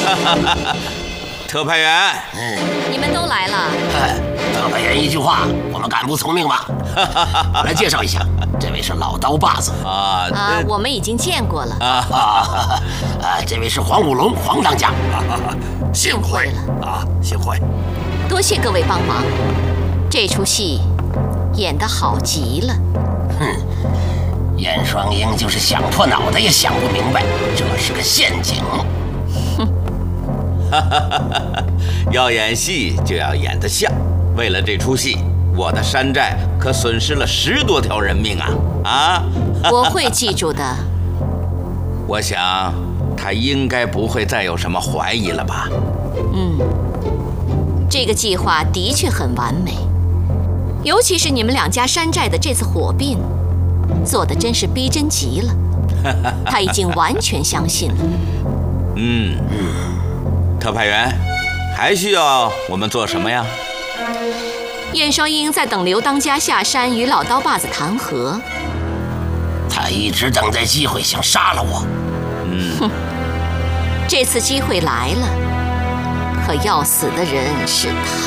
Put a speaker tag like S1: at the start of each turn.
S1: 特派员，
S2: 你们都来了。
S3: 特派员一句话，我们敢不从命吗？来介绍一下，这位是老刀把子
S2: 我们已经见过了。
S3: 这位是黄武龙，黄当家。
S2: 幸会
S3: 了幸会。
S2: 多谢各位帮忙，这出戏演得好极了。
S3: 燕双鹰就是想破脑袋也想不明白，这是个陷阱。
S1: 要演戏就要演得像。为了这出戏，我的山寨可损失了10多条人命啊！
S2: 我会记住的。
S1: 我想他应该不会再有什么怀疑了吧？
S2: 这个计划的确很完美，尤其是你们2家山寨的这次火并，做的真是逼真极了。他已经完全相信了。
S1: 特派员，还需要我们做什么呀？
S2: 燕双鹰在等刘当家下山与老刀把子谈和。
S3: 他一直等待机会，想杀了我。
S2: 这次机会来了，可要死的人是他。